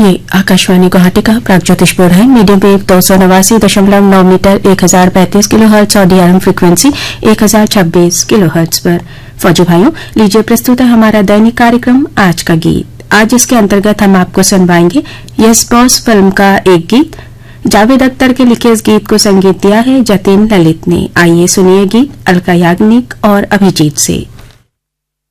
ये आकाशवाणी गुवाहाटी का प्रागज्योतिषपुर है। मीडियम वेव 289.9 मीटर 1035 किलोहर्ट्ज और डीआरएम फ्रीक्वेंसी 1026 किलोहर्ट्ज पर। फौजी भाइयों, लीजिए प्रस्तुत है हमारा दैनिक कार्यक्रम आज का गीत। आज इसके अंतर्गत हम आपको सुनवाएंगे यस बॉस फिल्म का एक गीत। जावेद अख्तर के लिखे इस गीत को संगीत दिया है जतिन ललित ने। आइए सुनिए गीत अलका याग्निक और अभिजीत से।